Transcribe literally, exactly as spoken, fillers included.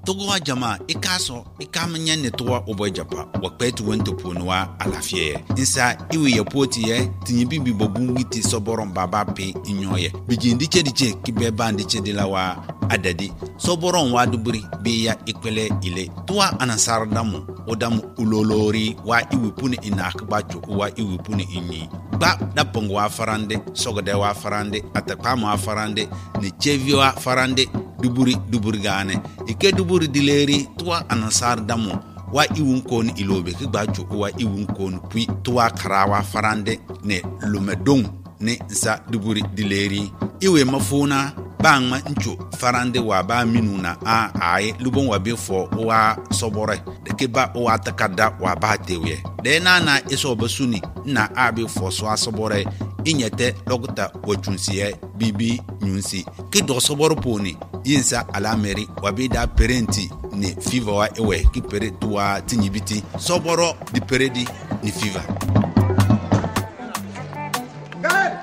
togo jama ikaso ikamanya ne towa obo japa wakpetu wento ponwa alafie insa iwe ya poti ye tinyibi bi bogungi soboron baba pe inyoye bijindi chediche kibeba ndiche dilawa adadi soboron waduburi bi ya ikwele ile towa anasar damu odamu ulolori wa iwe puni inakba choko wa iwe puni inyi ba dapong wa farande sogode wa farande atakpama wa farande ne chevi wa farande duburi duburi gane ike duburi dileri tuwa anasar damu wa iwun kon ilobe ki gbajo wa iwun kon pui tuwa karawa farande ne lumedong ne sa duburi dileri iwe mafuna bangma ncho farande wa ba minuna a ai lubon wa be fo wa sobore de ke ba wa takada wa ba tewe de na na iso basuni na abi fo so asobore inyete logta wachunsiye bibi nyunsi ki do soboro poni yinsa alameri wabida parenti ni fever wa ewe ki pere tuwa tinyibiti soboro di peredi ni fever.